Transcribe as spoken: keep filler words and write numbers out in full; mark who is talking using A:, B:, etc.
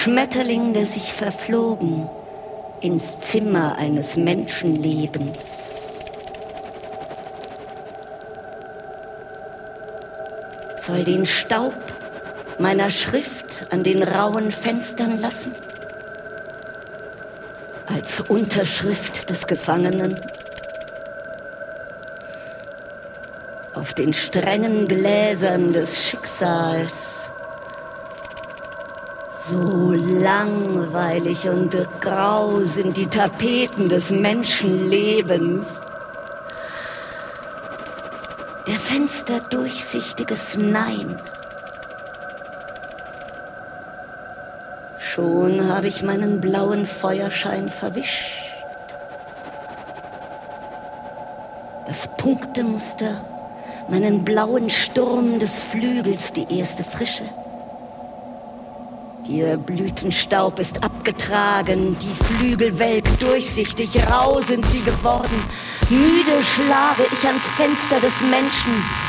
A: Schmetterling, der sich verflogen ins Zimmer eines Menschenlebens. Soll den Staub meiner Schrift an den rauen Fenstern lassen? Als Unterschrift des Gefangenen? Auf den strengen Gläsern des Schicksals. So langweilig und grau sind die Tapeten des Menschenlebens. Der Fenster durchsichtiges Nein. Schon habe ich meinen blauen Feuerschein verwischt. Das Punktemuster, meinen blauen Sturm des Flügels, die erste Frische. Der Blütenstaub ist abgetragen, die Flügelwelk durchsichtig, rau sind sie geworden. Müde schlage ich ans Fenster des Menschen.